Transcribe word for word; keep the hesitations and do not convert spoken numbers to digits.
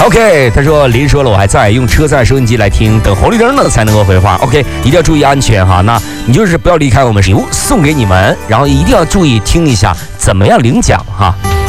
OK， 他说林说了我还在，用车载收音机来听，等红绿灯了才能够回话。OK， 一定要注意安全哈。那你就是不要离开我们，礼物送给你们，然后一定要注意听一下怎么样领奖哈。